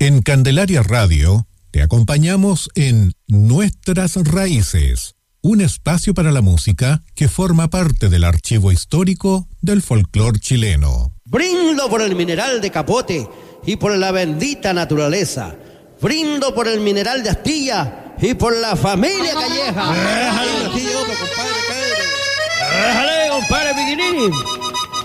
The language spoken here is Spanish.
En Candelaria Radio te acompañamos en Nuestras Raíces, un espacio para la música que forma parte del archivo histórico del folclore chileno. Brindo por el mineral de Capote y por la bendita naturaleza. Brindo por el mineral de Astilla y por la familia Calleja. Déjale, compadre Piquinini.